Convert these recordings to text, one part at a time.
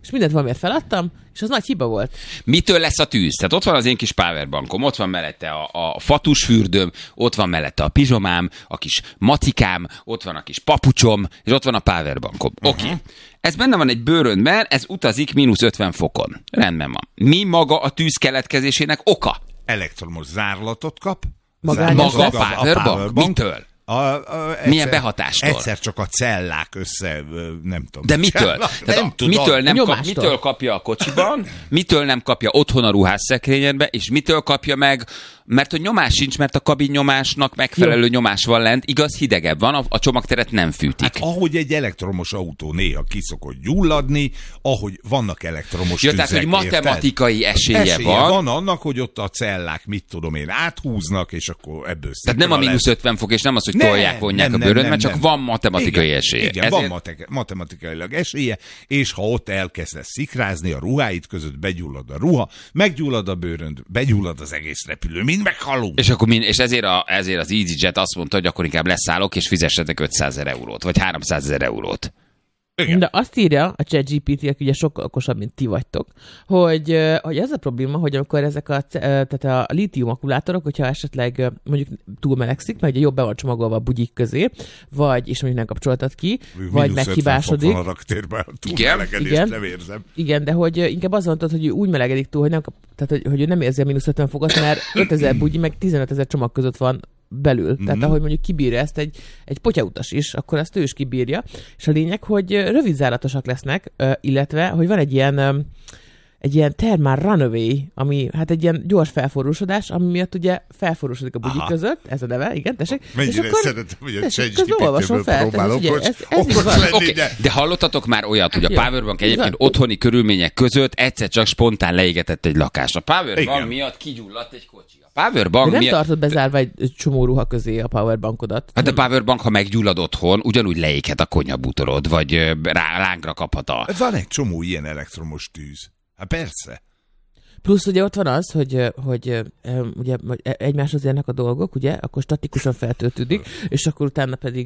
és mindent valamiért feladtam, és az nagy hiba volt. Mitől lesz a tűz? Tehát ott van az én kis powerbankom, ott van mellette a fatusfürdőm, ott van mellette a pizsomám, a kis macikám, ott van a kis papucsom, és ott van a powerbankom. Oké. Ez benne van egy bőröndben, ez utazik -50 fokon. Rendben van. Mi maga a tűz keletkezésének oka? Elektromos zárlatot kap. Maga a powerbank? Mitől? Milyen behatástól? Egyszer csak a cellák össze, nem tudom. De mitől? Mitől kapja a kocsiban, mitől nem kapja otthon a ruhásszekrényedbe, és mitől kapja meg, mert hogy nyomás sincs, mert a kabin nyomásnak megfelelő nyomás van lent, igaz, hidegebb van, a csomagteret nem fűtik. Hát, ahogy egy elektromos autó néha ki szokott gyulladni, ahogy vannak elektromos tüzek. Tehát, hogy matematikai esélye van annak, hogy ott a cellák, mit tudom én, áthúznak, és akkor ebből tehát nem a -50 fok, és nem az, hogy tolják, vonják a bőrönt, mert csak van matematikai esélye. Igen, van matematikailag esélye, és ha ott elkezdesz szikrázni, a ruháid között begyullad a ruha, meggyullad a bőrönd, begyullad az egész repülő, mind meghalunk. És ezért az EasyJet azt mondta, hogy akkor inkább leszállok, és fizessetek 500 000 eurót, vagy 300 000 eurót. Igen. De azt írja a ChatGPT, aki ugye sokkal okosabb, mint ti vagytok, hogy ez a probléma, hogy amikor ezek tehát a lítium akkumulátorok, hogyha esetleg mondjuk túl melegszik, mert ugye jobb be van csomagolva a bugyik közé, vagy és mondjuk nem kapcsoltad ki, vagy meghibásodik. Van a raktérben, túl melegedést nem érzem. Igen, de hogy inkább az mondtad, hogy úgy melegedik túl, hogy nem tehát hogy ő nem érzi a -50 fokot, mert 5000 bugyi, meg 15 000 csomag között van belül. Tehát ahogy mondjuk kibírja ezt egy potyautas is, akkor ezt ő is kibírja. És a lényeg, hogy rövidzárlatosak lesznek, illetve, hogy van egy ilyen thermal runaway, ami hát egy ilyen gyors felforrósodás, ami miatt ugye felforrósodik a bugyik között, ez a neve, igen, tessék. Mennyire szeretem, hogy a ChatGPT-ből próbálok, hogy de hallottatok már olyat, hogy a powerbank egyébként otthoni körülmények között egyszer csak spontán leégetett egy lakást. A powerbank miatt kigyulladt egy kocsi. De nem tartod bezárva egy csomó ruha közé a powerbankodat. Hát a powerbank, ha meggyullad otthon, ugyanúgy leéghet a konyhabútorod, vagy lángra kaphat a... Van egy csomó ilyen elektromos tűz. Hát persze. Plusz ugye ott van az, hogy ugye egymáshoz érnek a dolgok, ugye, akkor statikusan feltöltődik, és akkor utána pedig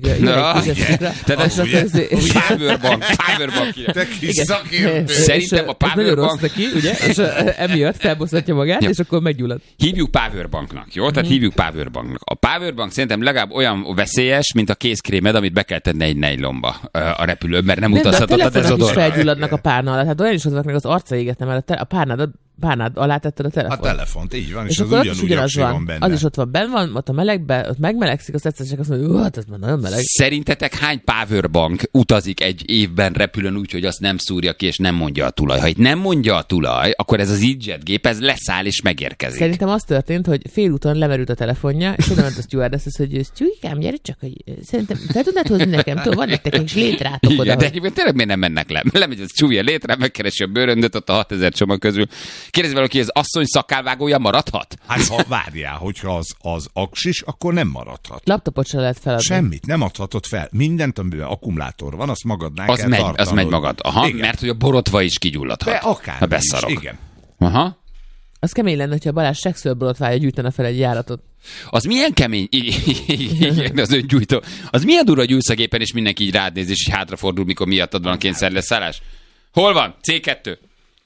powerbank. Te kis szakértő. Szerintem a powerbank... neki, ugye, és emiatt felbosszatja magát, és akkor meggyullad. Hívjuk powerbanknak, jó? Tehát hívjuk powerbanknak. A powerbank szerintem legalább olyan veszélyes, mint a kézkrémed, amit be kell tenni egy nejlomba a repülőn, mert nem utazhatod a dezodorant. Nem, de a felgyulladnak a párna alatt. Hát olyan is azoknak az arca égetne, mert a párnád alá tetted a telefont. A telefont, így van, és az ugyanúgy aksi van benne. Az is ott van benne, van, ott a melegben, ott megmelegszik, azt egyszer csak azt mondja, hát ez már nagyon meleg. Szerintetek hány powerbank utazik egy évben repülőn úgy, hogy azt nem szúrja ki, és nem mondja a tulaj? Ha itt nem mondja a tulaj, akkor ez az EasyJet gép, ez leszáll és megérkezik. Szerintem az történt, hogy félúton lemerült a telefonja, és oda ment a stewardess, hogy Stewikám, gyere csak, hogy szerintem fel tudnád hozni nekem, van nektek is létrátok oda. De egyébként tényleg miért nem mennek le? Lemegy az Stewie létre, megkeresi a bőröndöt ott a 6000 csomag közül. Kérdezi valaki, az asszony szakálvágója maradhat? Hát ha várjál, hogyha az aksis, akkor nem maradhat. Laptopot se lehet feladni. Semmit, nem adhatod fel. Mindent, amiben akkumulátor van, azt magadnál kell tartanod. Az megy magad. Aha, igen. Mert hogy a borotva is kigyulladhat. De akár beszarok. Is, igen. Aha. Az kemény lenne, hogyha Balázs sekszőrborotvája gyűjtene fel egy járatot. Az milyen kemény? Igen, az öngyújtó. Az milyen durva, hogy ülsz a gépen, és mindenki így rád néz, és hátrafordul, mikor miattad van a kényszerleszállás? Hol van? C2.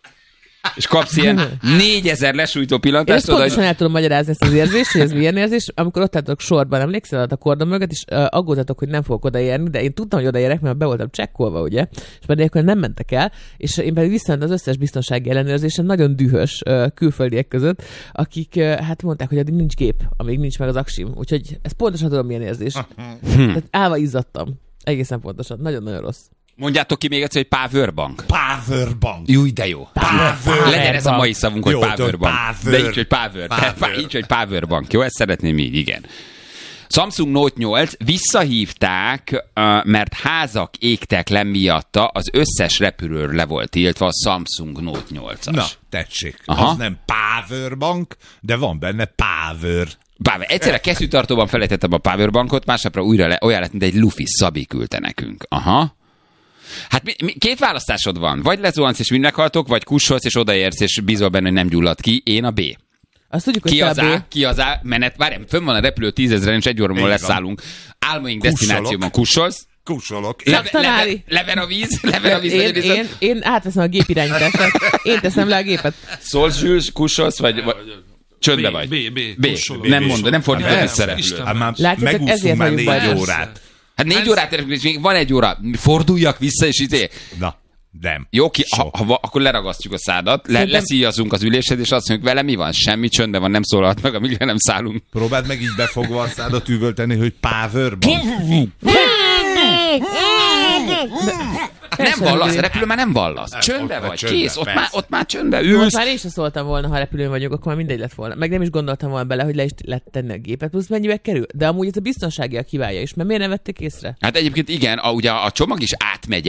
És kapsz ilyen 4000 lesújtó pillantást. Én ezt pontosan el tudom magyarázni ezt az érzést, hogy ez milyen érzés. Amikor ott álltok sorban, emlékszel a kordon mögött, és aggódtatok, hogy nem fogok odaérni, de én tudtam, hogy odaérek, mert be voltam csekkolva, ugye, és már nélkül nem mentek el, és én pedig visszament az összes biztonsági ellenőrzésen nagyon dühös külföldiek között, akik hát mondták, hogy addig nincs gép, amíg nincs meg az aksim. Úgyhogy ez pontosan tudom, milyen érzés. Tehát állva izzadtam. Egészen pontosan. Nagyon-nagyon rossz. Mondjátok ki még egyszer, hogy powerbank. Powerbank. Júj, de jó. Legyen ez a mai szavunk, hogy powerbank. De így, hogy így, hogy powerbank. Jó, ezt szeretném így, igen. Samsung Note 8 visszahívták, mert házak égtek le miatta, az összes repülőről le volt tiltva a Samsung Note 8-as. Na, tessék. Az nem powerbank, de van benne power. Egyszerre kesztyűtartóban felejtettem a powerbankot, másnapra újra olyan lett, mint egy lufi Szabi küldte nekünk. Aha. Hát két választásod van. Vagy lezuhansz és mind meghaltok, vagy kussolsz és odaérsz és bízol benne, hogy nem gyullad ki. Én a B. Azt tudjuk, hogy ki az A? Menet, várjál, fönn van a repülő 10 000-en, és egy óra múlva leszállunk. Álmaink desztinációban kussolsz. Kussolok. Lever a víz. Én átveszem a gépirányítását. Én teszem le a gépet. Szólsz, Zsűls, kussolsz, vagy csöndbe vagy? B. Nem mondod, nem fordítom vissza repülőt. Látjátok, ezért vagyunk bajban. 4 órát. Hát 4 órát és még van 1 óra. Forduljak vissza, és Na, nem. Jó, akkor leragasztjuk a szádat, leszíjazunk az ülésed, és azt mondjuk, vele mi van? Semmi, csöndben van, nem szólalt meg, amíg nem szállunk. Próbáld meg így befogva a szádat üvölteni, hogy Powerbank. Nem vallasz, a repülő már nem vallasz. Csöndbe vagy, kész, ott már csöndbe ülsz. Most már én sem szóltam volna, ha repülőn vagyok, akkor már mindegy lett volna. Meg nem is gondoltam volna bele, hogy le is lehet tenni a gépet, plusz mennyibe kerül. De amúgy ez a biztonsági a kiválja is, mert miért nem vették észre? Hát egyébként igen, ugye a csomag is átmegy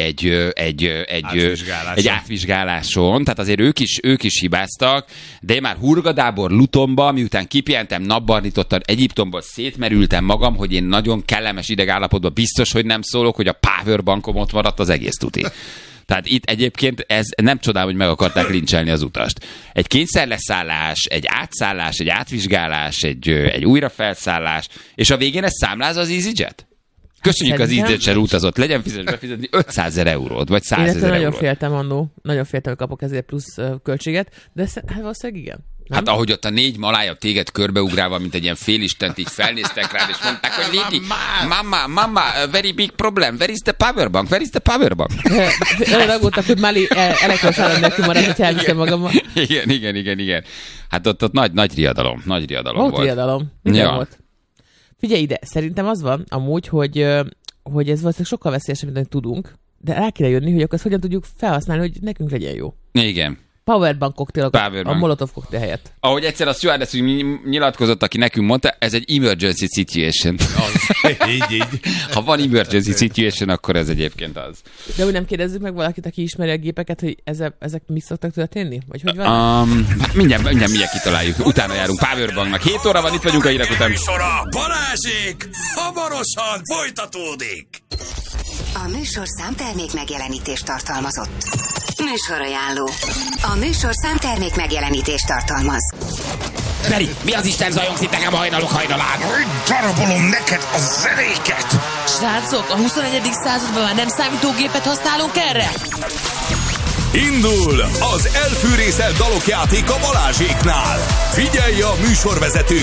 egy átvizsgáláson, tehát azért ők is hibáztak, de én már Hurgadából Lutonba, miután kipihentem, napbarnítottan, Egyiptomból szétmerültem magam, hogy én nagyon kellemes idegállapotban biztos, hogy nem szólok, hogy a powerbankom ott maradt, az egész tuti. Tehát itt egyébként ez nem csodál, hogy meg akarták lincselni az utast. Egy kényszerleszállás, egy átszállás, egy átvizsgálás, egy újrafelszállás, és a végén ez számláz az EasyJet? Köszönjük az EasyJet utazott, legyen befizetni 500 000 eurót, vagy 100 000 eurót. Nagyon féltem annó, hogy kapok ezért plusz költséget, de hát valószínűleg igen. Nem? Hát ahogy ott a 4 malája téged körbeugrálva, mint egy ilyen félistent, így felnéztek rád, és mondták, hogy Lady, mama, very big problem, where is the powerbank? Olyan aggódtak, hogy Mali elektromos áram nélkül marad, hogy elviszem magammal. Igen. Hát ott nagy riadalom volt. Riadalom. Minden volt. Figyelj ide, szerintem az van amúgy, hogy ez valószínűleg sokkal veszélyesebb, mint amit tudunk, de rá kéne jönni, hogy akkor ezt hogyan tudjuk felhasználni, hogy nekünk legyen jó. Igen. Powerbank koktélok a Molotov koktél helyett. Ahogy egyszer a stewardess nyilatkozott, aki nekünk mondta, ez egy emergency situation. Így. Ha van emergency situation, akkor ez egyébként az. De úgy nem kérdezzük meg valakit, aki ismeri a gépeket, hogy ezek mi szoktak történni? Vagy hogy van? Mindjárt kitaláljuk. Utána járunk Powerbanknak. 7 óra van, itt vagyunk a hírek után. Balázsék hamarosan folytatódik. A műsorszám termék megjelenítést tartalmazott. Műsorajánló. A műsorszám termék megjelenítést tartalmaz. Feri, mi az Isten zajongsz itt nekem hajnalán? Darabolom neked a zenéket! Srácok, a 21. században már nem számítógépet használunk erre? Indul az elfűrészelt dalok játéka Balázséknál. Figyelj a műsorvezető